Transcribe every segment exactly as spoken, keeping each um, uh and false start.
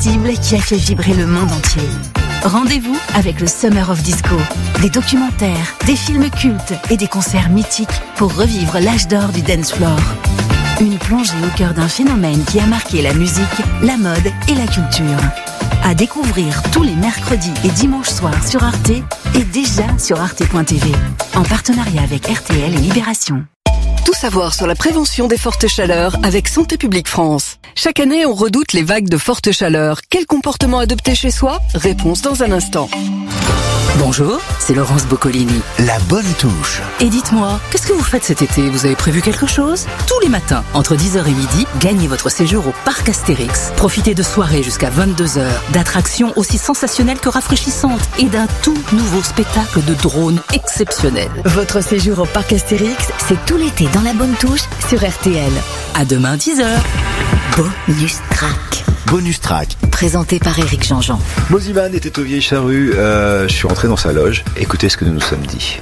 irrésistible qui a fait vibrer le monde entier. Rendez-vous avec le Summer of Disco. Des documentaires, des films cultes et des concerts mythiques pour revivre l'âge d'or du dance floor. Une plongée au cœur d'un phénomène qui a marqué la musique, la mode et la culture. À découvrir tous les mercredis et dimanches soirs sur Arte et déjà sur arte point t v. En partenariat avec R T L et Libération. Tout savoir sur la prévention des fortes chaleurs avec Santé publique France. Chaque année, on redoute les vagues de forte chaleur. Quel comportement adopter chez soi ? Réponse dans un instant. Bonjour, c'est Laurence Boccolini. La bonne touche. Et dites-moi, qu'est-ce que vous faites cet été ? Vous avez prévu quelque chose ? Tous les matins, entre dix heures et midi, gagnez votre séjour au Parc Astérix. Profitez de soirées jusqu'à vingt-deux heures, d'attractions aussi sensationnelles que rafraîchissantes et d'un tout nouveau spectacle de drones exceptionnel. Votre séjour au Parc Astérix, c'est tout l'été dans la bonne touche sur R T L. À demain dix heures. Bonus track. Bonus track. Présenté par Éric Jean-Jean. Mosiman était aux Vieilles Charrues. Euh, je suis rentré dans sa loge. Écoutez ce que nous nous sommes dit.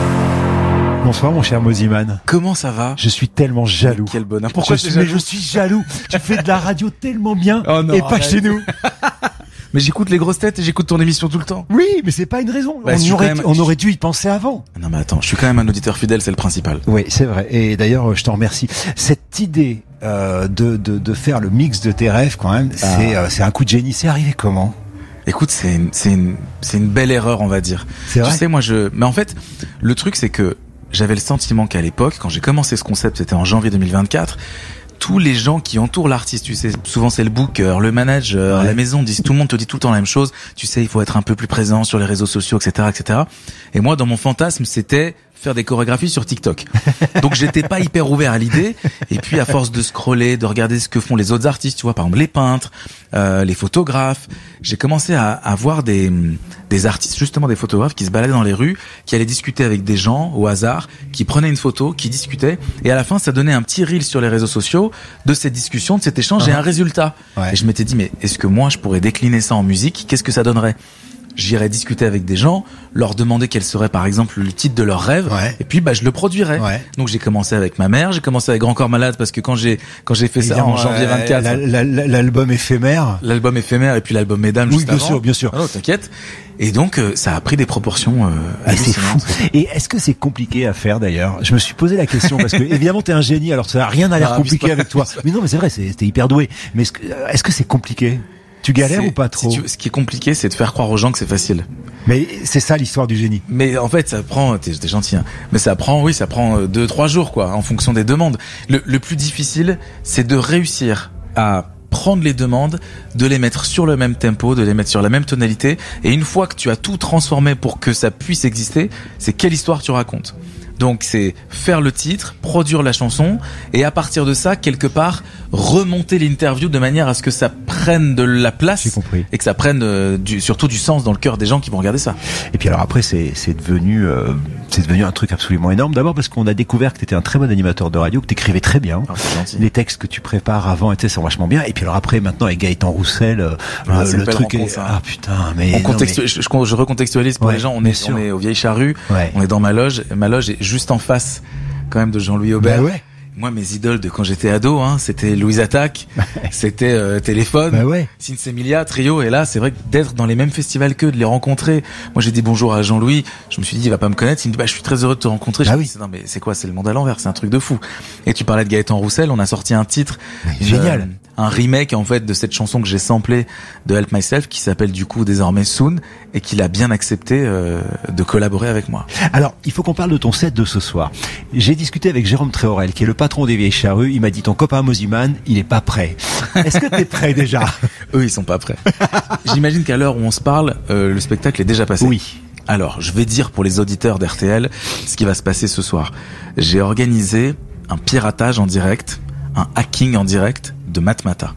Bonsoir mon cher Mosiman. Comment ça va ? Je suis tellement jaloux. Quel bonheur. Pourquoi je suis, mais je suis jaloux. Tu fais de la radio tellement bien oh non, et pas arrête. Chez nous. Mais j'écoute les grosses têtes et j'écoute ton émission tout le temps. Oui, mais c'est pas une raison. Bah, on, aurait, même... on aurait dû y penser avant. Non mais attends, je suis quand même un auditeur fidèle, c'est le principal. Oui, c'est vrai. Et d'ailleurs, je t'en remercie. Cette idée euh, de, de de faire le mix de tes rêves, quand même, ah. c'est euh, c'est un coup de génie. C'est arrivé comment ? Écoute, c'est une, c'est une c'est une belle erreur, on va dire. C'est vrai. Tu sais, moi je, mais en fait, le truc c'est que j'avais le sentiment qu'à l'époque, quand j'ai commencé ce concept, c'était en janvier deux mille vingt-quatre. Tous les gens qui entourent l'artiste, tu sais, souvent c'est le booker, le manager, ouais. la maison, disent, tout le monde te dit tout le temps la même chose. Tu sais, il faut être un peu plus présent sur les réseaux sociaux, et cetera, et cetera. Et moi, dans mon fantasme, c'était faire des chorégraphies sur TikTok. Donc j'étais pas hyper ouvert à l'idée. Et puis à force de scroller, de regarder ce que font les autres artistes, tu vois, par exemple les peintres, euh, les photographes, j'ai commencé à, à voir des des artistes, justement des photographes, qui se baladaient dans les rues, qui allaient discuter avec des gens au hasard, qui prenaient une photo, qui discutaient, et à la fin ça donnait un petit reel sur les réseaux sociaux de cette discussion, de cet échange, uh-huh. et un résultat. Ouais. Et je m'étais dit, mais est-ce que moi je pourrais décliner ça en musique ? Qu'est-ce que ça donnerait ? J'irais discuter avec des gens, leur demander quel serait par exemple le titre de leur rêve, ouais. et puis bah je le produirais. Ouais. Donc j'ai commencé avec ma mère, j'ai commencé avec Grand Corps Malade parce que quand j'ai quand j'ai fait Évidemment, ça en janvier vingt-quatre, la, la, la, l'album éphémère, l'album éphémère et puis l'album Mesdames oui, juste bien avant. sûr, bien sûr. Oh, t'inquiète. Et donc euh, ça a pris des proportions euh, hallucinantes. C'est fou. Et est-ce que c'est compliqué à faire d'ailleurs ? Je me suis posé la question parce que évidemment t'es un génie, alors ça n'a rien à l'air ah, compliqué avec toi. Mais non, mais c'est vrai, c'est, t'es hyper doué. Mais est-ce que, est-ce que c'est compliqué ? Tu galères c'est, ou pas trop ? si tu, Ce qui est compliqué, c'est de faire croire aux gens que c'est facile. Mais c'est ça l'histoire du génie. Mais en fait, ça prend, t'es, t'es gentil, hein. Mais ça prend, oui, ça prend deux, trois jours, quoi, en fonction des demandes. Le, le plus difficile, c'est de réussir à prendre les demandes, de les mettre sur le même tempo, de les mettre sur la même tonalité. Et une fois que tu as tout transformé pour que ça puisse exister, c'est quelle histoire tu racontes. Donc c'est faire le titre, produire la chanson et à partir de ça, quelque part, remonter l'interview de manière à ce que ça prenne de la place et que ça prenne euh, du, surtout du sens dans le cœur des gens qui vont regarder ça. Et puis alors après, c'est, c'est devenu euh, c'est devenu un truc absolument énorme. D'abord parce qu'on a découvert que tu étais un très bon animateur de radio, que tu écrivais très bien. Oh, c'est gentil. Les textes que tu prépares avant étaient sont vachement bien. Et puis alors après, maintenant avec Gaëtan Roussel, euh, ah, le, le truc est... Ça. Ah putain, mais... On contextu... mais... Je, je, je recontextualise pour ouais, les gens. On est, on est aux Vieilles Charrues, ouais. on est dans ma loge. Ma loge est juste en face quand même de Jean-Louis Aubert. Bah ouais. Moi, mes idoles de quand j'étais ado, hein, c'était Louise Attaque, c'était euh, Téléphone, bah ouais. Sinsemilia, Trio. Et là, c'est vrai que d'être dans les mêmes festivals qu'eux, de les rencontrer. Moi, j'ai dit bonjour à Jean-Louis. Je me suis dit, il va pas me connaître. Il me dit, bah, je suis très heureux de te rencontrer. Bah je oui. me dis, non, mais c'est quoi? C'est le monde à l'envers. C'est un truc de fou. Et tu parlais de Gaëtan Roussel. On a sorti un titre. Une, génial. Euh, un remake, en fait, de cette chanson que j'ai samplée de Help Myself, qui s'appelle du coup désormais Soon, et qu'il a bien accepté euh, de collaborer avec moi. Alors, il faut qu'on parle de ton set de ce soir. J'ai discuté avec Jérôme Tréorel, qui est le patron des Vieilles Charrues. Il m'a dit, ton copain Mosiman, il est pas prêt. Est-ce que t'es prêt déjà? Eux, ils sont pas prêts. J'imagine qu'à l'heure où on se parle, euh, le spectacle est déjà passé. Oui. Alors, je vais dire pour les auditeurs d'R T L ce qui va se passer ce soir. J'ai organisé un piratage en direct, un hacking en direct de Matmata.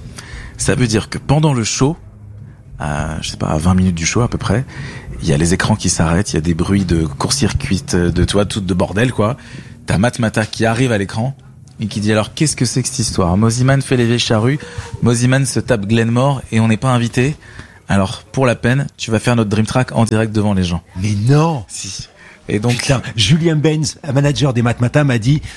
Ça veut dire que pendant le show, à, je sais pas, à vingt minutes du show à peu près, il y a les écrans qui s'arrêtent, il y a des bruits de court-circuit, de toi, tout de bordel, quoi. T'as Matmata qui arrive à l'écran et qui dit alors qu'est-ce que c'est que cette histoire? Mosiman fait les Vieilles Charrues, Mosiman se tape Glenmore et on n'est pas invité. Alors pour la peine, tu vas faire notre Dream Track en direct devant les gens. Mais non. Si. Et donc putain, Julien Benz, manager des Matmata, m'a dit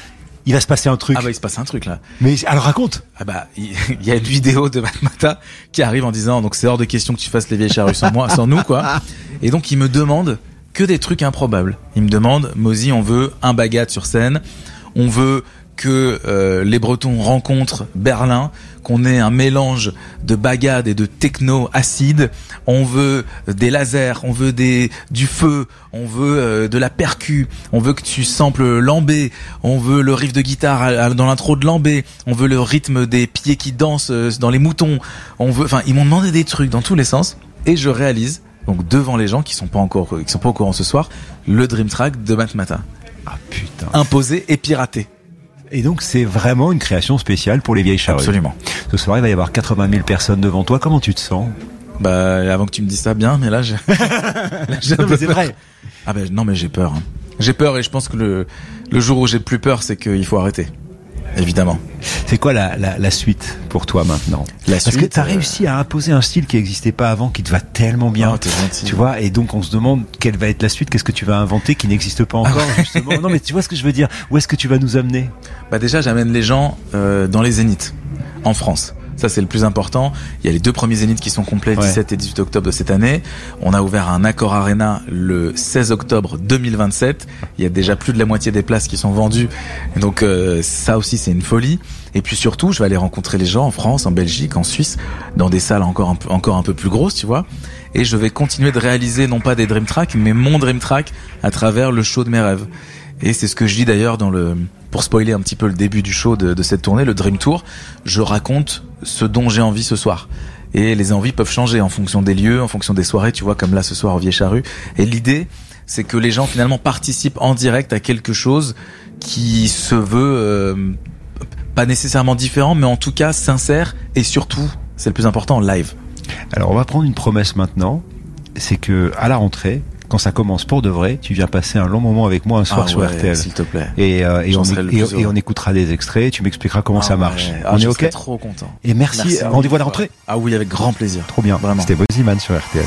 Il va se passer un truc. Ah bah il se passe un truc là. Mais alors raconte. Ah bah il y a une vidéo de Matmata qui arrive en disant donc c'est hors de question que tu fasses les vieilles charrues sans moi, sans nous quoi. Et donc il me demande que des trucs improbables. Il me demande Mozi, on veut un Bagat sur scène, on veut que euh, les Bretons rencontrent Berlin, qu'on ait un mélange de bagade et de techno acide, on veut des lasers, on veut des du feu, on veut euh, de la percu, on veut que tu samples Lambé, on veut le riff de guitare à, à, dans l'intro de Lambé, on veut le rythme des pieds qui dansent euh, dans les moutons, on veut, enfin ils m'ont demandé des trucs dans tous les sens et je réalise donc devant les gens qui sont pas encore qui sont pas au courant ce soir le Dream Track de Matmata. Ah putain. Imposé et piraté. Et donc c'est vraiment une création spéciale pour les vieilles charrues. Absolument. Ce soir il va y avoir quatre-vingt mille personnes devant toi. Comment tu te sens? Bah avant que tu me dises ça bien, mais là j'ai. là, j'ai non mais c'est vrai. Ah ben bah, non mais j'ai peur. Hein. J'ai peur et je pense que le le jour où j'ai plus peur, c'est qu'il faut arrêter. Évidemment. C'est quoi la, la, la suite pour toi maintenant? La Parce suite, que t'as euh... réussi à imposer un style qui n'existait pas avant, qui te va tellement bien. Oh, t'es gentil. Tu vois, et donc on se demande quelle va être la suite, qu'est-ce que tu vas inventer qui n'existe pas encore justement. Non mais tu vois ce que je veux dire? Où est-ce que tu vas nous amener? Bah déjà j'amène les gens euh, dans les zéniths en France. Ça c'est le plus important. Il y a les deux premiers zéniths qui sont complets, ouais. dix-sept et dix-huit octobre de cette année. On a ouvert un Accor Arena le seize octobre deux mille vingt-sept. Il y a déjà plus de la moitié des places qui sont vendues. Donc euh, ça aussi c'est une folie. Et puis surtout, je vais aller rencontrer les gens en France, en Belgique, en Suisse, dans des salles encore un peu, encore un peu plus grosses, tu vois. Et je vais continuer de réaliser non pas des Dream Tracks, mais mon Dream Track à travers le show de mes rêves. Et c'est ce que je dis d'ailleurs dans le, pour spoiler un petit peu le début du show de, de cette tournée, le Dream Tour. Je raconte ce dont j'ai envie ce soir. Et les envies peuvent changer en fonction des lieux, en fonction des soirées, tu vois, comme là ce soir au Vieille Charrue. Et l'idée, c'est que les gens finalement participent en direct à quelque chose qui se veut euh, pas nécessairement différent, mais en tout cas sincère et surtout, c'est le plus important, live. Alors on va prendre une promesse maintenant, c'est que à la rentrée, quand ça commence pour de vrai, tu viens passer un long moment avec moi un soir ah sur ouais, R T L. S'il te plaît. Et, euh, et, on, et, et on écoutera des extraits, tu m'expliqueras comment ah ça ouais. marche. Ah, on je est ok? Trop content. Et merci, merci rendez-vous à la rentrée. Ah oui, avec grand plaisir. Trop bien. Vraiment. C'était Bozyman sur R T L.